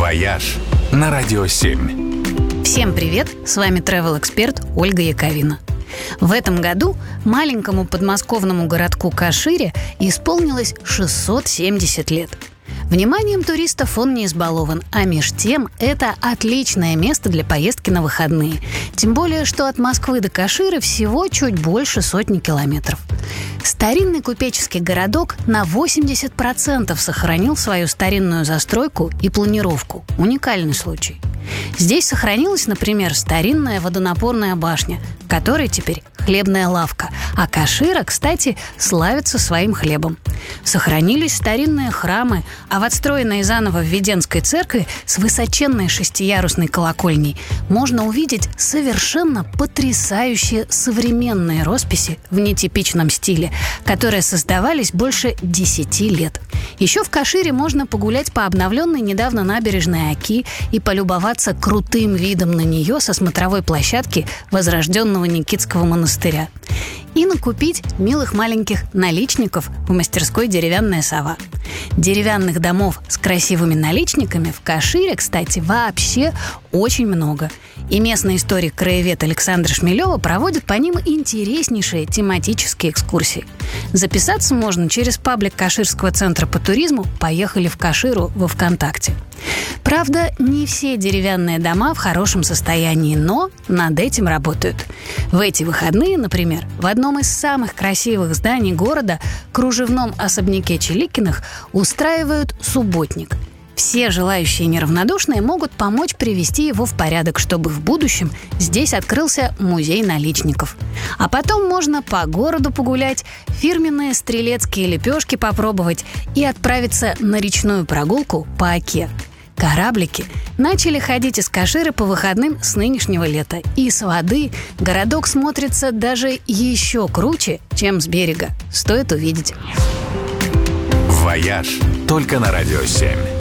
«Вояж» на Радио 7. Всем привет! С вами travel-эксперт Ольга Яковина. В этом году маленькому подмосковному городку Кашире исполнилось 670 лет. Вниманием туристов он не избалован, а меж тем это отличное место для поездки на выходные. Тем более, что от Москвы до Каширы всего чуть больше сотни километров. Старинный купеческий городок на 80% сохранил свою старинную застройку и планировку. Уникальный случай. Здесь сохранилась, например, старинная водонапорная башня, в которой теперь хлебная лавка. А Кашира, кстати, славится своим хлебом. Сохранились старинные храмы, а в отстроенной заново Введенской церкви с высоченной шестиярусной колокольней можно увидеть совершенно потрясающие современные росписи в нетипичном стиле, которые создавались больше 10 лет. Еще в Кашире можно погулять по обновленной недавно набережной Оки и полюбоваться крутым видом на нее со смотровой площадки возрожденного Никитского монастыря. И накупить милых маленьких наличников в мастерской «Деревянная сова». Деревянных домов с красивыми наличниками в Кашире, кстати, вообще очень много. И местный историк-краевед Александра Шмелева проводит по ним интереснейшие тематические экскурсии. Записаться можно через паблик Каширского центра по туризму «Поехали в Каширу» во ВКонтакте. Правда, не все деревянные дома в хорошем состоянии, но над этим работают. В эти выходные, например, в одном из самых красивых зданий города, кружевном особняке Чиликиных, устраивают субботник. Все желающие неравнодушные могут помочь привести его в порядок, чтобы в будущем здесь открылся музей наличников. А потом можно по городу погулять, фирменные стрелецкие лепешки попробовать и отправиться на речную прогулку по Оке. Кораблики начали ходить из Каширы по выходным с нынешнего лета. И с воды городок смотрится даже еще круче, чем с берега. Стоит увидеть. «Вояж» только на Радио 7.